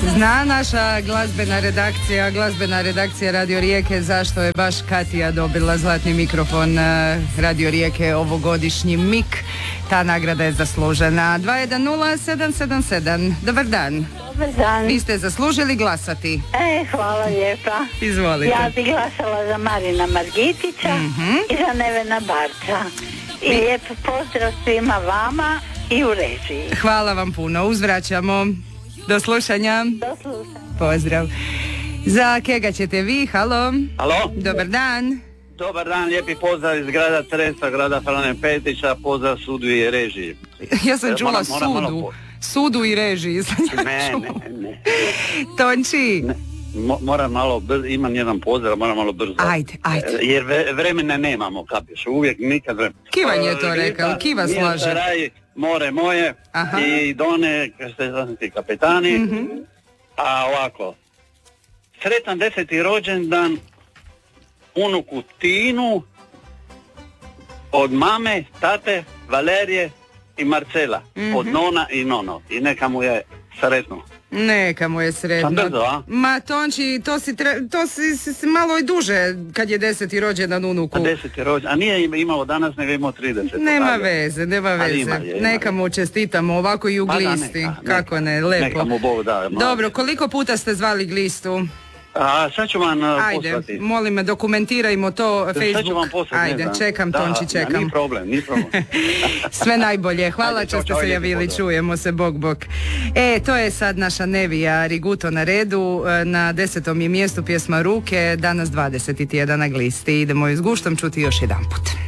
Zna naša glazbena redakcija Radio Rijeke zašto je baš Katija dobila zlatni mikrofon Radio Rijeke, ovogodišnji mik. Ta nagrada je zaslužena. 210777. Dobar dan. Dobar dan. Vi ste zaslužili glasati. Hvala lijepa. Izvolite. Ja bih glasala za Marina Margitića i za Nevena Barca. I lijep pozdrav svima vama i u režiji. Hvala vam puno. Uzvraćamo. Do slušanja. Do slušanja. Pozdrav. Za kega ćete vi? Halo. Halo. Dobar dan. Dobar dan, lijepi pozdrav iz grada Cresa, grada Frane Petića, pozdrav sudu i režiji. Ja sam čula sudu i režiji. Ne. Tonči. Ne. Moram malo brzo, imam jedan pozdrav, moram malo brzo. Ajde. Jer vremena nemamo, kapiš, uvijek nikad vremena. Kivan je to rekao, Kiva slaže. More moje. Aha. I Done, ste kapetani. A ovako, sretan 10. rođendan unuku Tinu od mame, tate, Valerije i Marcela, od nona i nono. I neka mu je sretno. Neka mu je sretno. Sam brzo, a? Ma Tonči, to si malo i duže kad je 10. rođendan unuku. 10. rođendan, a nije imao danas, nego imao 30. Nema veze. Neka mu čestitamo ovako i u Glisti. Kako ne, lepo. Neka mu Bog da. Dobro, koliko puta ste zvali Glistu? A sad ću vam poslati. Ajde, molim me, dokumentirajmo to Facebook. Sad ću vam poslati. Ajde, čekam, Tonči, čekam. Nije problem. Sve najbolje, hvala. Ajde, što ste se javili, čujemo se, bok. To je sad naša Nevija Riguto na redu, na 10. je mjestu pjesma Ruke, danas 20. tjedan na Glisti. Idemo ju s guštom čuti još jedan put.